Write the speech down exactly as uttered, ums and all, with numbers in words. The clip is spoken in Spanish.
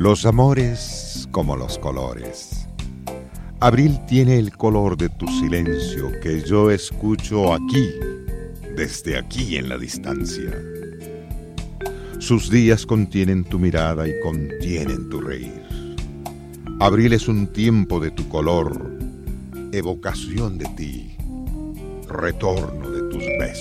Los amores como los colores. Abril tiene el color de tu silencio que yo escucho aquí, desde aquí en la distancia. Sus días contienen tu mirada y contienen tu reír. Abril es un tiempo de tu color, evocación de ti, retorno de tus besos.